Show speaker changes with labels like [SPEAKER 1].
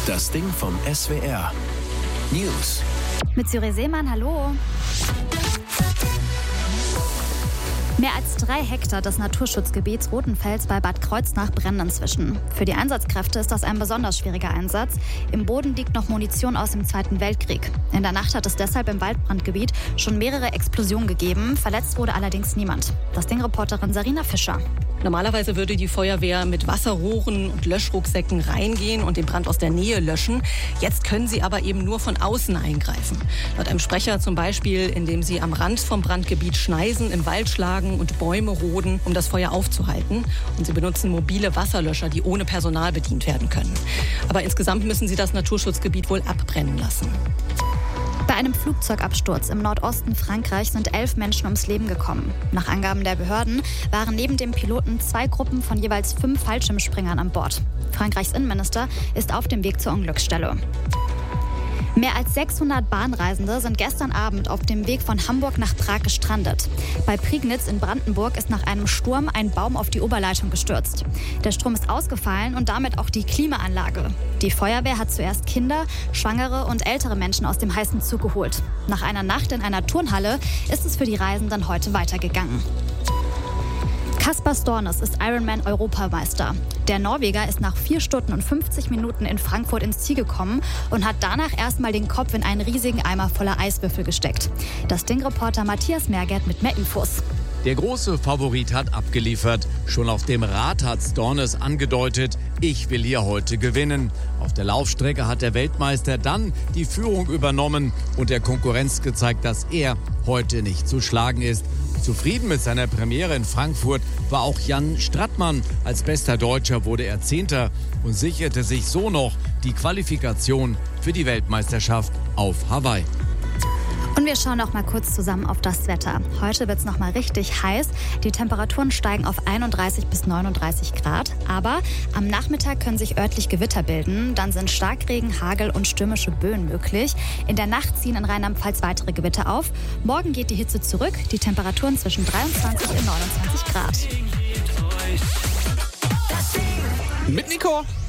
[SPEAKER 1] Das Ding vom SWR. News.
[SPEAKER 2] Mit Siri Seemann, hallo. Mehr als 3 Hektar des Naturschutzgebiets Rothenfels bei Bad Kreuznach brennen inzwischen. Für die Einsatzkräfte ist das ein besonders schwieriger Einsatz. Im Boden liegt noch Munition aus dem Zweiten Weltkrieg. In der Nacht hat es deshalb im Waldbrandgebiet schon mehrere Explosionen gegeben. Verletzt wurde allerdings niemand. Das Ding-Reporterin Sarina Fischer.
[SPEAKER 3] Normalerweise würde die Feuerwehr mit Wasserrohren und Löschrucksäcken reingehen und den Brand aus der Nähe löschen. Jetzt können sie aber eben nur von außen eingreifen. Laut einem Sprecher zum Beispiel, indem sie am Rand vom Brandgebiet Schneisen im Wald schlagen und Bäume roden, um das Feuer aufzuhalten. Und sie benutzen mobile Wasserlöscher, die ohne Personal bedient werden können. Aber insgesamt müssen sie das Naturschutzgebiet wohl abbrennen lassen.
[SPEAKER 2] Bei einem Flugzeugabsturz im Nordosten Frankreichs sind 11 Menschen ums Leben gekommen. Nach Angaben der Behörden waren neben dem Piloten 2 Gruppen von jeweils 5 Fallschirmspringern an Bord. Frankreichs Innenminister ist auf dem Weg zur Unglücksstelle. Mehr als 600 Bahnreisende sind gestern Abend auf dem Weg von Hamburg nach Prag gestrandet. Bei Prignitz in Brandenburg ist nach einem Sturm ein Baum auf die Oberleitung gestürzt. Der Strom ist ausgefallen und damit auch die Klimaanlage. Die Feuerwehr hat zuerst Kinder, Schwangere und ältere Menschen aus dem heißen Zug geholt. Nach einer Nacht in einer Turnhalle ist es für die Reisenden heute weitergegangen. Kaspar Stornes ist Ironman-Europameister. Der Norweger ist nach 4 Stunden und 50 Minuten in Frankfurt ins Ziel gekommen und hat danach erstmal den Kopf in einen riesigen Eimer voller Eiswürfel gesteckt. Das Ding-Reporter Matthias Mergert mit mehr Infos.
[SPEAKER 4] Der große Favorit hat abgeliefert. Schon auf dem Rad hat Stornes angedeutet, ich will hier heute gewinnen. Auf der Laufstrecke hat der Weltmeister dann die Führung übernommen und der Konkurrenz gezeigt, dass er heute nicht zu schlagen ist. Zufrieden mit seiner Premiere in Frankfurt war auch Jan Strattmann. Als bester Deutscher wurde er 10. und sicherte sich so noch die Qualifikation für die Weltmeisterschaft auf Hawaii.
[SPEAKER 2] Und wir schauen noch mal kurz zusammen auf das Wetter. Heute wird es noch mal richtig heiß. Die Temperaturen steigen auf 31 bis 39 Grad. Aber am Nachmittag können sich örtlich Gewitter bilden. Dann sind Starkregen, Hagel und stürmische Böen möglich. In der Nacht ziehen in Rheinland-Pfalz weitere Gewitter auf. Morgen geht die Hitze zurück. Die Temperaturen zwischen 23 und 29 Grad.
[SPEAKER 5] Mit Nico.